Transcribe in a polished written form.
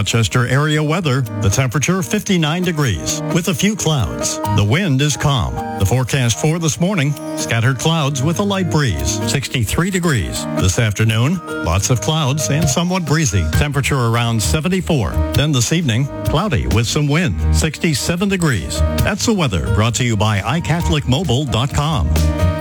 Rochester area weather. The temperature 59 degrees with a few clouds. The wind is calm. The forecast for this morning, scattered clouds with a light breeze, 63 degrees. This afternoon, lots of clouds and somewhat breezy. Temperature around 74. Then this evening, cloudy with some wind, 67 degrees. That's the weather brought to you by iCatholicMobile.com.